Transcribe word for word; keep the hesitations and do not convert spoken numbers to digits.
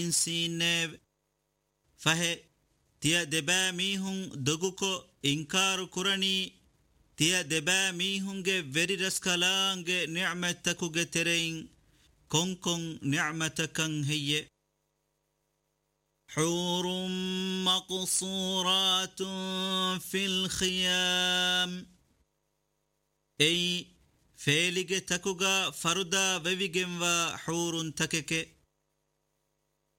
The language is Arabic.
سينيب فهي تيا دبا ميهن دغوكو إنكار كراني تيا دبا ميهن جي فيري رسكالان جي نعمتكو جي ترين كون كون نعمتكن هي حور مقصورات في الخيام أي فيلج تكوغا فردا ويجن وحور تكك